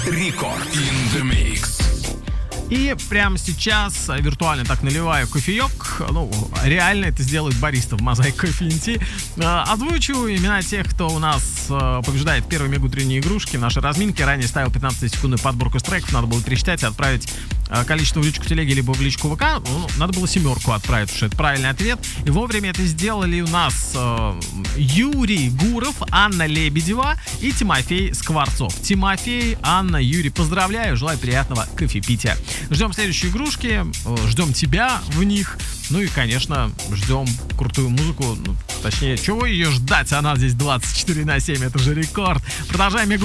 Рекорд in the Mix. И прямо сейчас виртуально так наливаю кофеек. Ну, реально это сделает бариста в Мозаик Кофе НТ. Озвучу имена тех, кто у нас побеждает в первой мега-утренней игрушке. В нашей разминке ранее ставил 15-секундную подборку с треков. Надо было пересчитать и отправить количество в личку телеги, либо в личку ВК. Ну, надо было 7 отправить, потому что это правильный ответ. И вовремя это сделали у нас Юрий Гуров, Анна Лебедева и Тимофей Скворцов. Тимофей, Анна, Юрий, поздравляю, желаю приятного кофепития. Ждем следующие игрушки, ждем тебя в них. Ну и, конечно, ждем крутую музыку. Ну, точнее, чего ее ждать? Она здесь 24/7, это же рекорд. Продолжаем